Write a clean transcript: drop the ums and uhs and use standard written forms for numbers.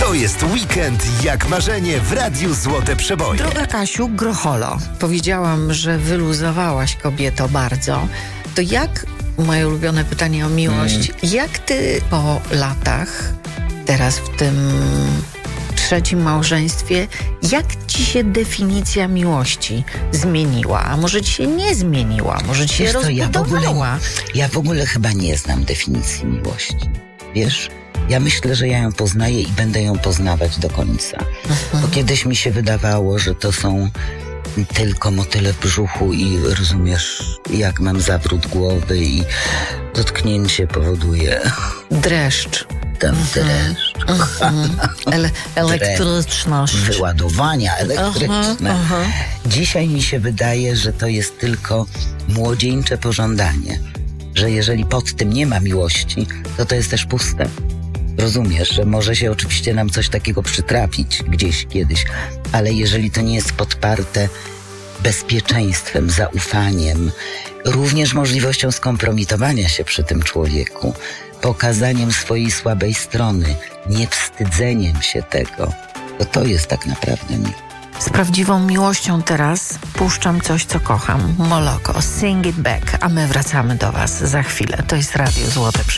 To jest weekend jak marzenie w Radiu Złote Przeboje. Droga Kasiu Grocholo, powiedziałam, że wyluzowałaś, kobieto, bardzo. To jak, moje ulubione pytanie o miłość, jak ty po latach, teraz w tym trzecim małżeństwie, jak ci się definicja miłości zmieniła? A może ci się nie zmieniła? Może ci się rozbudowała? Ja w ogóle chyba nie znam definicji miłości. Wiesz? Ja myślę, że ja ją poznaję i będę ją poznawać do końca. Bo kiedyś mi się wydawało, że to są tylko motyle w brzuchu i rozumiesz, jak mam zawrót głowy i dotknięcie powoduje Dreszcz. ten dreszcz. Elektryczność. Wyładowania elektryczne. Dzisiaj mi się wydaje, że to jest tylko młodzieńcze pożądanie. Że jeżeli pod tym nie ma miłości, to jest też puste. Rozumiesz, że może się oczywiście nam coś takiego przytrafić gdzieś kiedyś, ale jeżeli to nie jest podparte bezpieczeństwem, zaufaniem, również możliwością skompromitowania się przy tym człowieku, pokazaniem swojej słabej strony, niewstydzeniem się tego, to jest tak naprawdę miłość. Z prawdziwą miłością teraz puszczam coś, co kocham. Moloko, Sing It Back, a my wracamy do was za chwilę. To jest Radio Złote Przeboje.